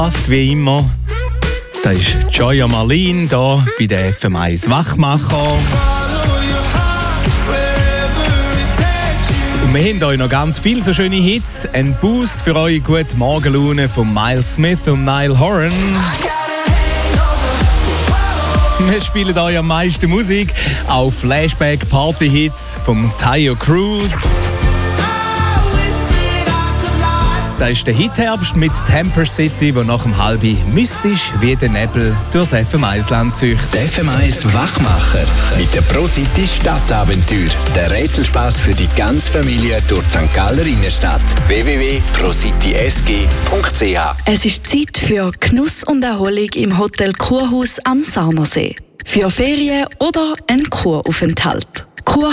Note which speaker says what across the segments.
Speaker 1: Wie immer, da ist Joya Marlin hier bei der FM1 Wachmacher. Und wir haben euch noch ganz viele so schöne Hits. Ein Boost für eure gute Morgenlaune von Miles Smith und Niall Horan. Wir spielen euch am meisten Musik, auch Flashback-Party-Hits vom Taio Cruz. Da ist der Hitherbst mit Temper City, der nach dem Halbi mystisch wie der Nebel durchs FM1-Land zieht.
Speaker 2: Der FM1 Wachmacher mit der ProCity Stadtabenteuer. Der Rätselspaß für die ganze Familie durch die St. Galler Innenstadt. www.procitysg.ch.
Speaker 3: Es ist Zeit für Genuss und Erholung im Hotel Kurhaus am Sarnersee. Für Ferien oder einen Kuraufenthalt.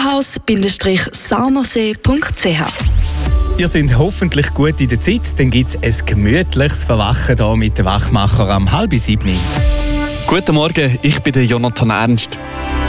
Speaker 3: Kurhaus-sarnersee.ch.
Speaker 1: Ihr seid hoffentlich gut in der Zeit, dann gibt es ein gemütliches Verwachen hier mit dem Wachmacher am 6:30.
Speaker 4: Guten Morgen, ich bin der Jonathan Ernst.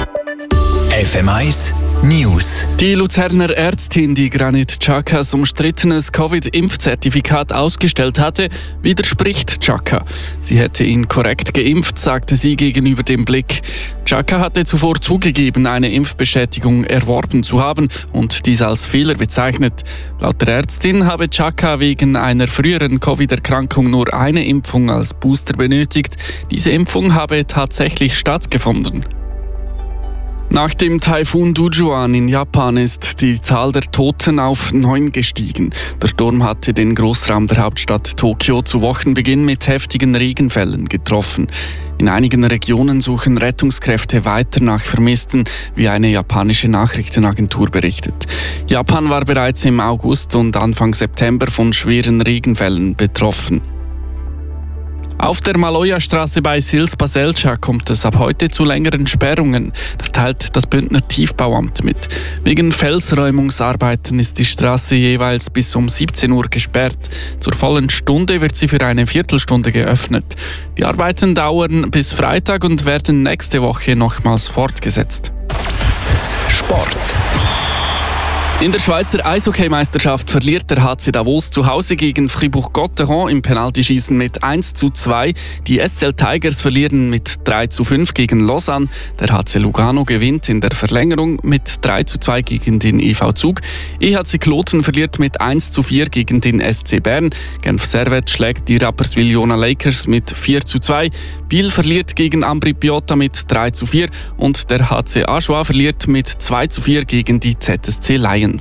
Speaker 2: FM1 News.
Speaker 4: Die Luzerner Ärztin, die Granit Xhakas umstrittenes Covid-Impfzertifikat ausgestellt hatte, widerspricht Xhaka. Sie hätte ihn korrekt geimpft, sagte sie gegenüber dem Blick. Xhaka hatte zuvor zugegeben, eine Impfbestätigung erworben zu haben und dies als Fehler bezeichnet. Laut der Ärztin habe Xhaka wegen einer früheren Covid-Erkrankung nur eine Impfung als Booster benötigt. Diese Impfung habe tatsächlich stattgefunden. Nach dem Taifun Dujuan in Japan ist die Zahl der Toten auf 9 gestiegen. Der Sturm hatte den Großraum der Hauptstadt Tokio zu Wochenbeginn mit heftigen Regenfällen getroffen. In einigen Regionen suchen Rettungskräfte weiter nach Vermissten, wie eine japanische Nachrichtenagentur berichtet. Japan war bereits im August und Anfang September von schweren Regenfällen betroffen. Auf der Maloja-Straße bei Sils-Baselcia kommt es ab heute zu längeren Sperrungen. Das teilt das Bündner Tiefbauamt mit. Wegen Felsräumungsarbeiten ist die Straße jeweils bis um 17 Uhr gesperrt. Zur vollen Stunde wird sie für eine Viertelstunde geöffnet. Die Arbeiten dauern bis Freitag und werden nächste Woche nochmals fortgesetzt.
Speaker 2: Sport.
Speaker 4: In der Schweizer Eishockeymeisterschaft verliert der HC Davos zu Hause gegen Fribourg-Gotteron im Penaltyschießen mit 1:2. Die SCL Tigers verlieren mit 3:5 gegen Lausanne. Der HC Lugano gewinnt in der Verlängerung mit 3:2 gegen den EV Zug. EHC Kloten verliert mit 1:4 gegen den SC Bern. Genf Servette schlägt die Rapperswil Jona Lakers mit 4:2. Biel verliert gegen Ambri Piotta mit 3:4 und der HC Aschua verliert mit 2:4 gegen die ZSC Lions.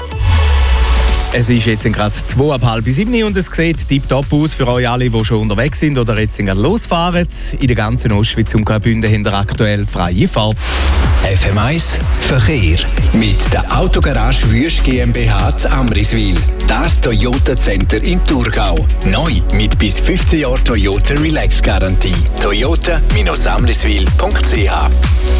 Speaker 1: Es ist jetzt gerade 6:30 und es sieht tipptopp aus für euch alle, die schon unterwegs sind oder jetzt gerade losfahren. In der ganzen Ostschweiz und Graubünden haben wir aktuell freie Fahrt.
Speaker 2: FM1 Verkehr mit der Autogarage Wüst GmbH zu Amriswil. Das Toyota Center im Thurgau. Neu mit bis 15 Jahren Toyota Relax Garantie. Toyota-amriswil.ch.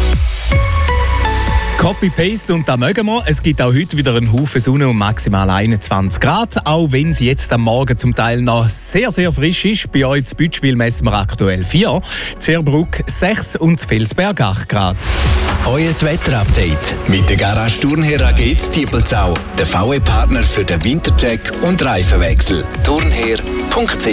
Speaker 1: Copy-Paste und da mögen wir. Es gibt auch heute wieder einen Haufen Sonne und maximal 21 Grad. Auch wenn es jetzt am Morgen zum Teil noch sehr, sehr frisch ist. Bei euch in Bütschwil messen wir aktuell 4, Zerbruck 6 und Felsberg 8 Grad.
Speaker 2: Euer Wetterupdate mit der Garage Turnherr AG Diebelzau. Der VW-Partner für den Wintercheck und Reifenwechsel. Turnherr.ch